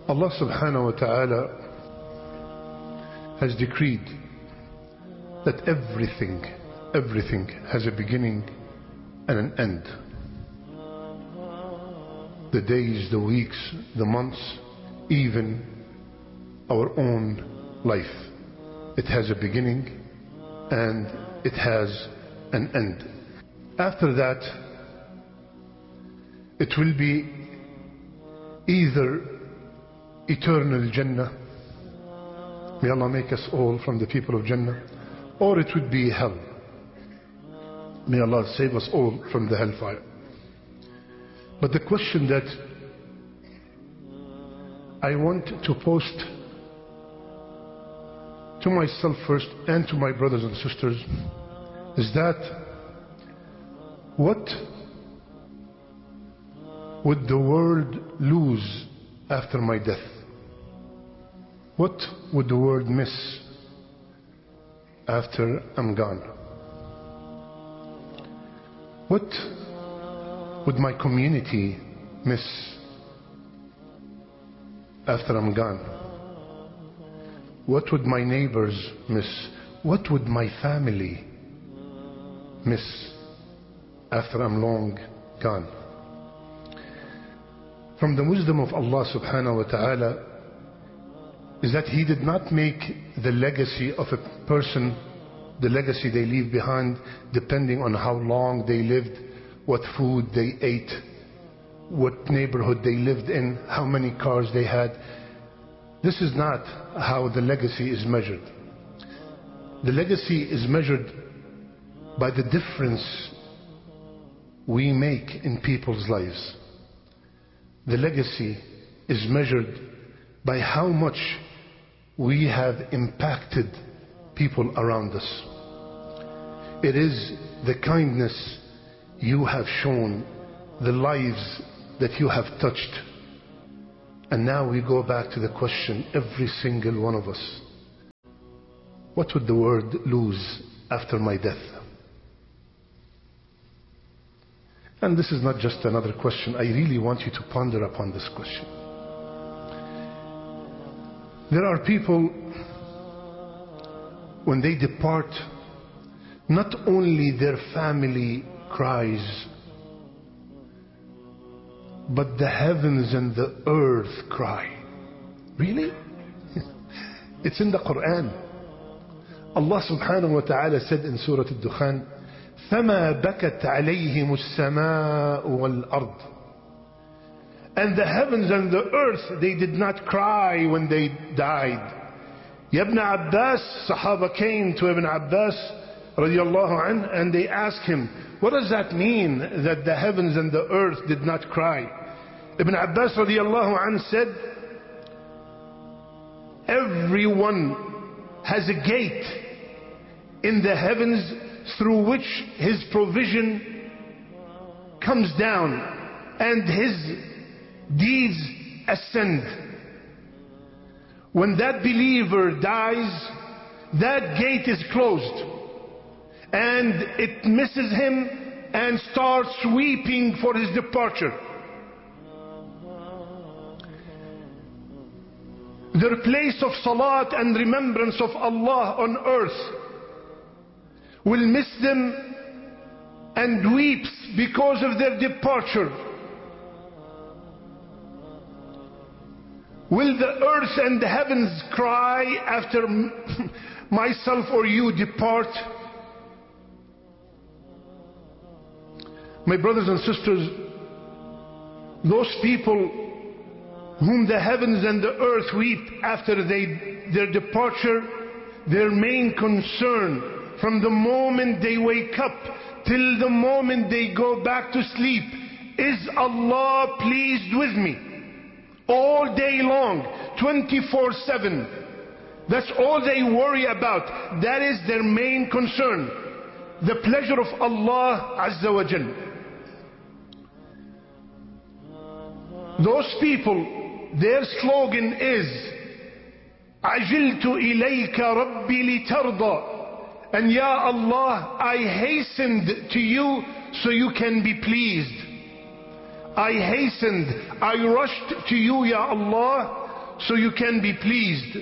Allah subhanahu wa ta'ala has decreed that everything has a beginning and an end. The days, the weeks, the months, even our own life. It has a beginning and it has an end. After that, it will be either eternal Jannah, may Allah make us all from the people of Jannah, or it would be hell. May Allah save us all from the hellfire. But the question that I want to post to myself first and to my brothers and sisters is that what would the world lose after my death? What would the world miss after I'm gone? What would my community miss after I'm gone? What would my neighbors miss? What would my family miss after I'm long gone? From the wisdom of Allah subhanahu wa ta'ala is that He did not make the legacy of a person, the legacy they leave behind, depending on how long they lived, what food they ate, what neighborhood they lived in, how many cars they had. This is not how the legacy is measured. The legacy is measured by the difference we make in people's lives. The legacy is measured by how much we have impacted people around us. It is the kindness you have shown, the lives that you have touched. And now we go back to the question, every single one of us, what would the world lose after my death? And this is not just another question. I really want you to ponder upon this question. There are people, when they depart, not only their family cries, but the heavens and the earth cry. Really? It's in the Quran. Allah subhanahu wa ta'ala said in Surah Al-Dukhan, فَمَا بَكَتْ عَلَيْهِمُ السَّمَاءُ وَالْأَرْضُ. And the heavens and the earth, they did not cry when they died. Ibn Abbas, Sahaba came to Ibn Abbas radiallahu anh, and they asked him, what does that mean that the heavens and the earth did not cry? Ibn Abbas radiallahu anh said, everyone has a gate in the heavens through which his provision comes down and his deeds ascend. When that believer dies, that gate is closed and it misses him and starts weeping for his departure. Their place of salat and remembrance of Allah on earth will miss them and weeps because of their departure. Will the earth and the heavens cry after myself or you depart? My brothers and sisters, those people whom the heavens and the earth weep after their departure, their main concern from the moment they wake up till the moment they go back to sleep is Allah pleased with me? All day long, 24/7. That's all they worry about. That is their main concern. The pleasure of Allah Azza wa Jal. Those people, their slogan is عجلت إليك ربي لترضى. And Ya Allah, I hastened to you so you can be pleased. I hastened, I rushed to you, Ya Allah, so you can be pleased.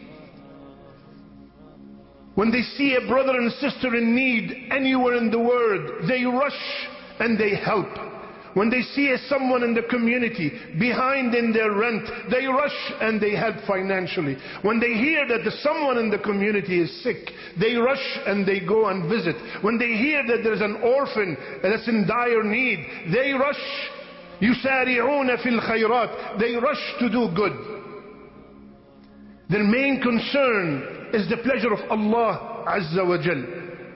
When they see a brother and sister in need anywhere in the world, they rush and they help. When they see someone in the community behind in their rent, they rush and they help financially. When they hear that someone in the community is sick, they rush and they go and visit. When they hear that there's an orphan that's in dire need, they rush. يُسَارِعُونَ فِي الْخَيْرَاتِ. They rush to do good. Their main concern is the pleasure of Allah Azza wa Jal.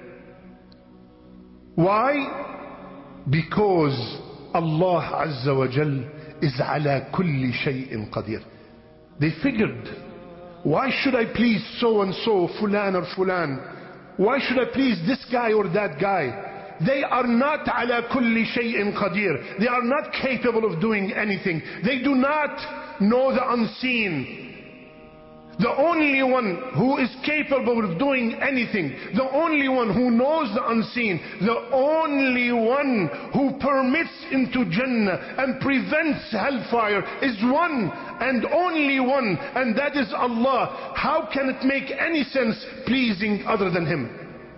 Why? Because Allah Azza wa Jal is ala kulli shay'in qadir. They figured, why should I please so and so, fulan or fulan? Why should I please this guy or that guy? They are not ala kulli shay'in qadir. They are not capable of doing anything. They do not know the unseen. The only one who is capable of doing anything, the only one who knows the unseen, the only one who permits into Jannah and prevents hellfire is one and only one, and that is Allah. How can it make any sense pleasing other than Him?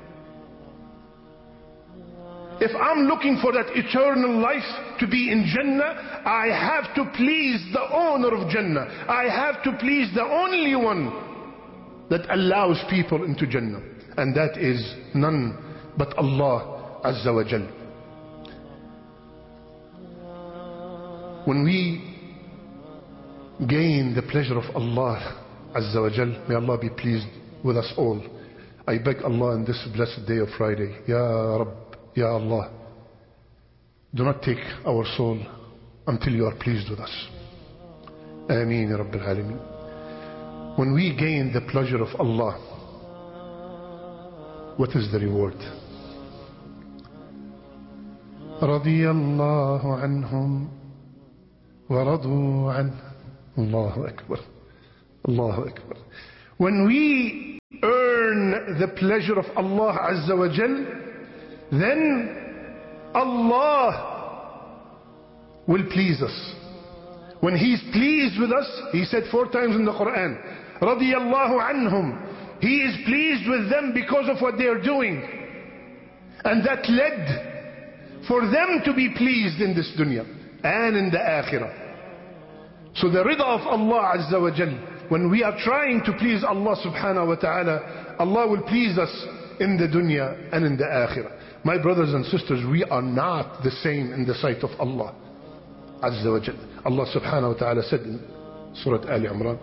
If I'm looking for that eternal life to be in Jannah, I have to please the owner of Jannah. I have to please the only one that allows people into Jannah. And that is none but Allah Azza wa Jal. When we gain the pleasure of Allah Azza wa Jal, may Allah be pleased with us all. I beg Allah in this blessed day of Friday, Ya Rabb, Ya Allah, do not take our soul until you are pleased with us. Ameen Ya Rabbil Alameen. When we gain the pleasure of Allah, what is the reward? رضي الله عنهم ورضوا عنه. Allahu Akbar. Allahu Akbar. When we earn the pleasure of Allah Azza wa Jal, then Allah will please us. When He's pleased with us, He said 4 times in the Quran, رضي الله عنهم. He is pleased with them because of what they are doing. And that led for them to be pleased in this dunya and in the akhirah. So the rida of Allah Azza wa Jal, when we are trying to please Allah subhanahu wa ta'ala, Allah will please us in the dunya and in the akhirah. My brothers and sisters, we are not the same in the sight of Allah Azza wa Jal. Allah subhanahu wa ta'ala said in Surah Ali Imran,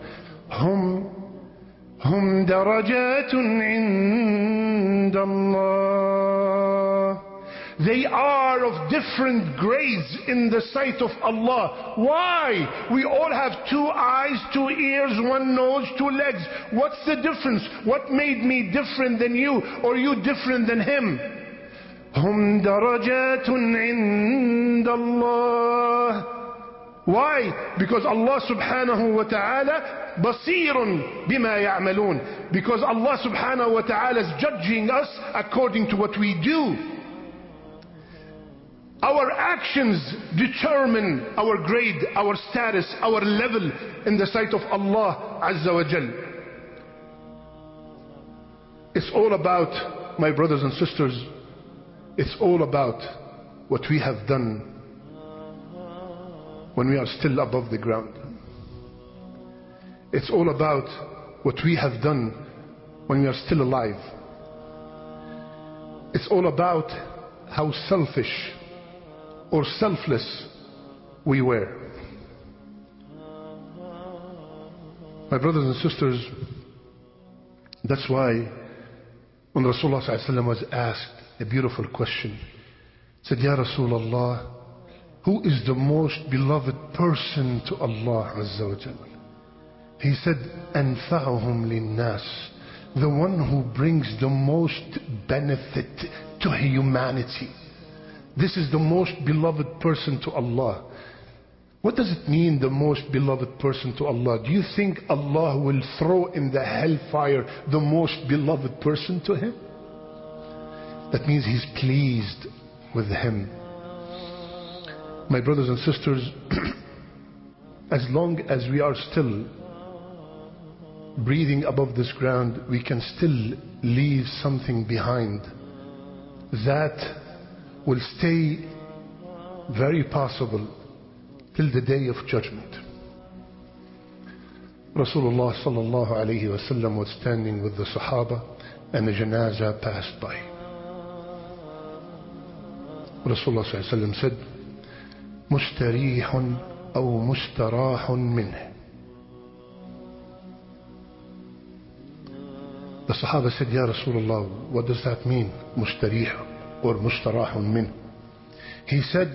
هم درجات عند الله. They are of different grades in the sight of Allah. Why? We all have 2 eyes, 2 ears, 1 nose, 2 legs. What's the difference? What made me different than you, or you different than him? هم درجات عند الله. Why? Because Allah subhanahu wa ta'ala basirun bima ya'malun. Because Allah subhanahu wa ta'ala is judging us according to what we do. Our actions determine our grade, our status, our level in the sight of Allah Azza wa Jal. It's all about, my brothers and sisters, it's all about what we have done when we are still above the ground. It's all about what we have done when we are still alive. It's all about how selfish or selfless we were. My brothers and sisters, that's why when Rasulullah ﷺ was asked a beautiful question, he said, Ya Rasulullah, who is the most beloved person to Allah Azza wa Jalla? He said, أنفعهم للناس, the one who brings the most benefit to humanity. This is the most beloved person to Allah. What does it mean, the most beloved person to Allah? Do you think Allah will throw in the hellfire the most beloved person to Him? That means He's pleased with him. My brothers and sisters, as long as we are still breathing above this ground, we can still leave something behind that will stay very possible till the day of judgment. Rasulullah sallallahu alayhi wasallam was standing with the Sahaba and a janazah passed by. Rasulullah sallallahu alayhi wasallam said, "Mustarihun aw mustarahun minh." The Sahaba said, "Ya Rasulullah, what does that mean? Mustarih or mustarahun minh?" He said,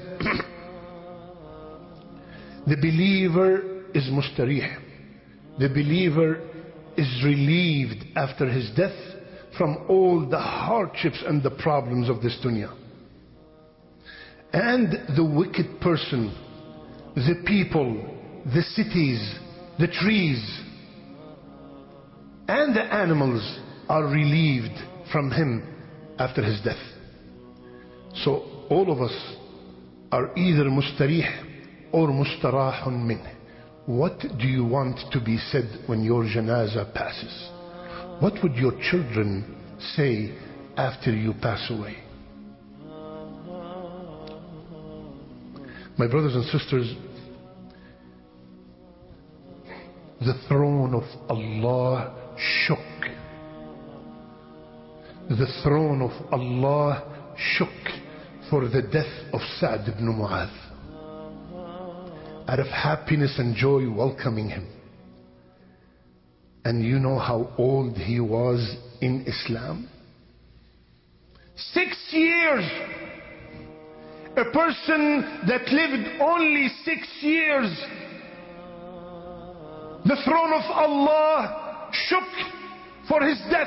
the believer is mustarih. The believer is relieved after his death from all the hardships and the problems of this dunya. And the wicked person, the people, the cities, the trees, and the animals are relieved from him after his death. So all of us are either mustarih or mustarahun minh. What do you want to be said when your janazah passes? What would your children say after you pass away? My brothers and sisters, the throne of Allah shook. The throne of Allah shook for the death of Sa'd ibn Mu'adh, out of happiness and joy welcoming him. And you know how old he was in Islam? 6 years. A person that lived only 6 years, the throne of Allah shook for his death.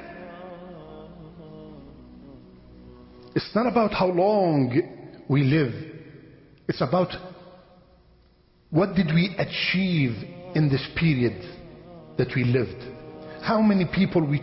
It's not about how long we live. It's about what did we achieve in this period that we lived. How many people we